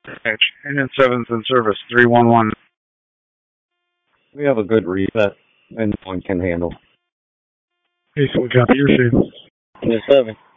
Union 7's in service, 311. We have a good reset, and no one can handle. Hey, so we copy your shade. Yes, 7.